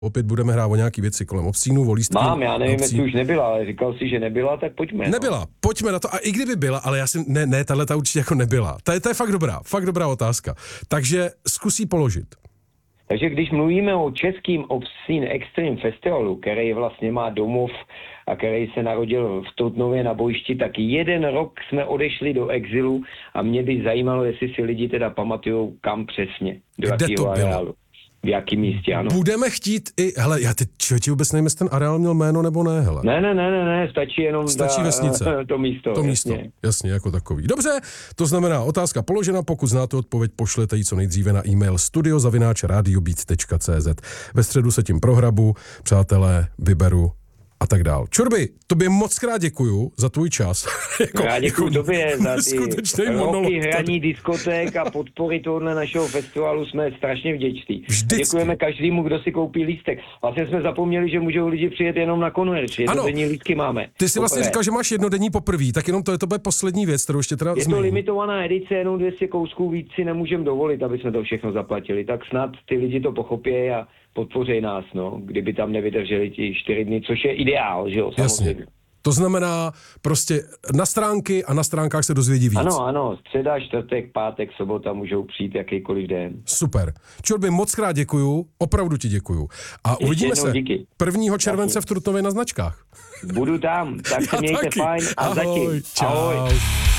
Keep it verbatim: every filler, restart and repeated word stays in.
Opět budeme hrát o nějaký věci kolem obscínů, o lístky. Mám, já nevím, jestli už nebyla, ale říkal si, že nebyla, tak pojďme. Nebyla, no. pojďme na to. A i kdyby byla, ale já si, ne, ne, tahle ta určitě jako nebyla. To je, to je fakt dobrá, fakt dobrá otázka. Takže zkusí položit. Takže když mluvíme o českým Obscene Extreme Festivalu, který vlastně má domov a který se narodil v Trutnově na bojišti, tak jeden rok jsme odešli do exilu a mě by zajímalo, jestli si lidi teda pamatujou, kam přesně. Do Kde jakého to bylo? areálu. V jakém místě, ano. Budeme chtít i, hele, já teď člověče vůbec nevím, jestli ten areál měl jméno nebo ne, hele. Ne, ne, ne, ne, ne, stačí jenom Stačí ta, vesnice. to místo. To místo, jasně. jasně, jako takový. Dobře, to znamená otázka položena, pokud znáte odpověď, pošlete ji co nejdříve na e-mail studio zavináč radiobeat tečka cé zet. Ve středu se tím prohrabu, přátelé, vyberu a tak dál. Čurby, tobě moc krát děkuju za tvůj čas. jako, já děkuju jako, tobě za ty roky hraní diskoték a podpory tohohle našeho festivalu, jsme strašně vděční. Děkujeme každému, kdo si koupí lístek. Vlastně jsme zapomněli, že můžou lidi přijet jenom na konvert, jednodenní lístky máme. Ty jsi vlastně říkal, že máš jednodenní poprvé, tak jenom to je to poslední věc, kterou ještě teda Je zmíním. to limitovaná edice, jenom dvě stě kousků, víc si nemůžeme dovolit, aby jsme to všechno zaplatili. Tak snad ty lidi to pochopí a podpořej nás, no, kdyby tam nevydrželi ti čtyři dny, což je ideál, že jo, samozřejmě. Jasně. To znamená prostě na stránky a na stránkách se dozvědí víc. Ano, ano, středa, čtvrtek, pátek, sobota můžou přijít jakýkoliv den. Super. Čurby, moc krát děkuju, opravdu ti děkuju. A ještě uvidíme se díky. prvního července Jasně. v Trutnově na značkách. Budu tam, tak se mějte taky. fajn a Ahoj, zatím. čau. Ahoj.